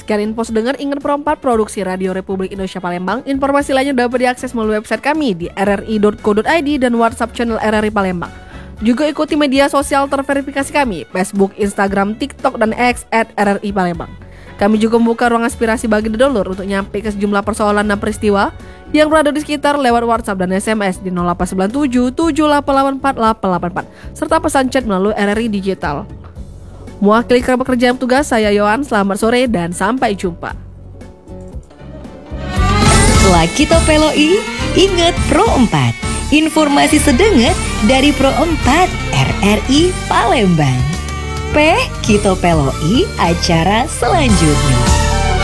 Sekian info sedengar, ingat Pro 4 produksi Radio Republik Indonesia Palembang. Informasi lainnya dapat diakses melalui website kami di rri.co.id dan WhatsApp channel RRI Palembang. Juga ikuti media sosial terverifikasi kami, Facebook, Instagram, TikTok, dan X @RRI Palembang. Kami juga membuka ruang aspirasi bagi dedolur untuk nyampe ke sejumlah persoalan dan peristiwa yang berada di sekitar lewat WhatsApp dan SMS di 0897 7884 884 serta pesan chat melalui RRI Digital. Mewakili kerabat kerja yang tugas, saya Yohan. Selamat sore dan sampai jumpa. Setelah kita peloi, ingat Pro 4. Informasi sedengar dari Pro 4 RRI Palembang. Kita peloi acara selanjutnya.